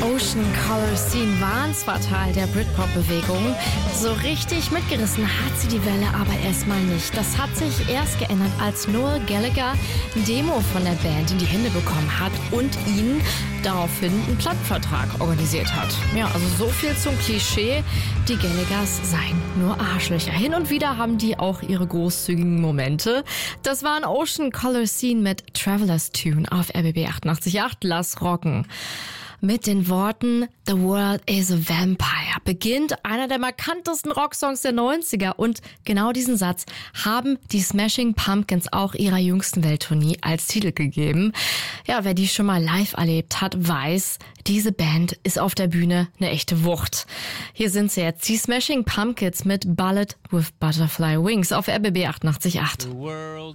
Ocean Color Scene waren zwar Teil der Britpop-Bewegung, so richtig mitgerissen hat sie die Welle aber erstmal nicht. Das hat sich erst geändert, als Noel Gallagher ein Demo von der Band in die Hände bekommen hat und ihnen daraufhin einen Plattenvertrag organisiert hat. Ja, also so viel zum Klischee, die Gallaghers seien nur Arschlöcher. Hin und wieder haben die auch ihre großzügigen Momente. Das war ein Ocean Color Scene mit Traveler's Tune auf RBB 88.8. Lass rocken. Mit den Worten "The World is a Vampire" beginnt einer der markantesten Rocksongs der 90er und genau diesen Satz haben die Smashing Pumpkins auch ihrer jüngsten Welttournee als Titel gegeben. Ja, wer die schon mal live erlebt hat, weiß, diese Band ist auf der Bühne eine echte Wucht. Hier sind sie jetzt, die Smashing Pumpkins mit "Bullet with Butterfly Wings" auf RBB 88.8.